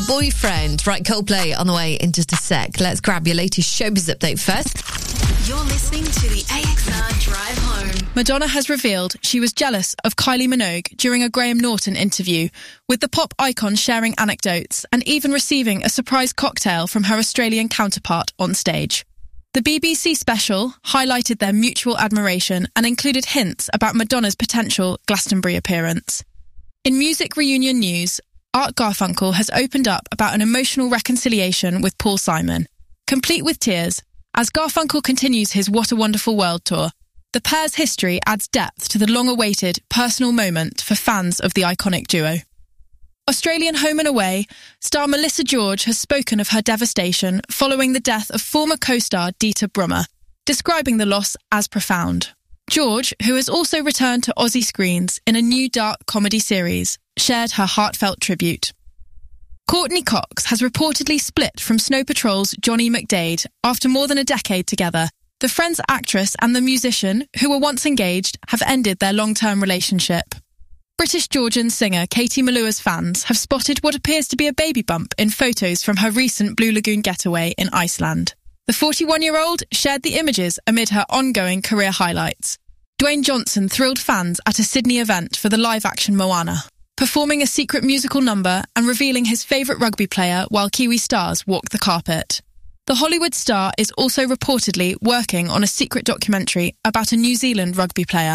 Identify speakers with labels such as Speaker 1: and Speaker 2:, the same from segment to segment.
Speaker 1: Boyfriend. Right, Coldplay on the way in just a sec. Let's grab your latest showbiz update first.
Speaker 2: You're listening to the AXR Drive Home.
Speaker 3: Madonna has revealed she was jealous of Kylie Minogue during a Graham Norton interview, with the pop icon sharing anecdotes and even receiving a surprise cocktail from her Australian counterpart on stage. The BBC special highlighted their mutual admiration and included hints about Madonna's potential Glastonbury appearance. In music reunion news, Art Garfunkel has opened up about an emotional reconciliation with Paul Simon, complete with tears, as Garfunkel continues his What a Wonderful World tour. The pair's history adds depth to the long-awaited personal moment for fans of the iconic duo. Australian Home and Away star Melissa George has spoken of her devastation following the death of former co-star Dieter Brummer, describing the loss as profound. George, who has also returned to Aussie screens in a new dark comedy series, shared her heartfelt tribute. Courtney Cox has reportedly split from Snow Patrol's Johnny McDade after more than a decade together. The Friends actress and the musician, who were once engaged, have ended their long-term relationship. British Georgian singer Katie Malua's fans have spotted what appears to be a baby bump in photos from her recent Blue Lagoon getaway in Iceland. The 41-year-old shared the images amid her ongoing career highlights. Dwayne Johnson thrilled fans at a Sydney event for the live-action Moana, performing a secret musical number and revealing his favourite rugby player while Kiwi stars walked the carpet. The Hollywood star is also reportedly working on a secret documentary about a New Zealand rugby player.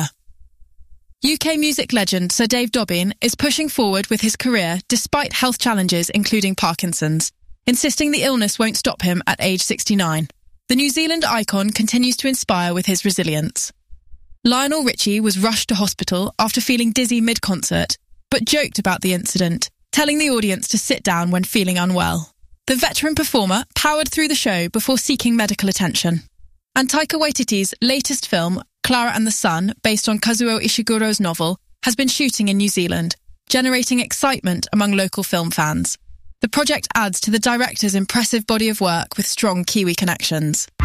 Speaker 3: UK music legend Sir Dave Dobbyn is pushing forward with his career despite health challenges including Parkinson's, insisting the illness won't stop him at age 69. The New Zealand icon continues to inspire with his resilience. Lionel Richie was rushed to hospital after feeling dizzy mid-concert, but joked about the incident, telling the audience to sit down when feeling unwell. The veteran performer powered through the show before seeking medical attention. And Taika Waititi's latest film, Clara and the Sun, based on Kazuo Ishiguro's novel, has been shooting in New Zealand, generating excitement among local film fans. The project adds to the director's impressive body of work with strong Kiwi connections.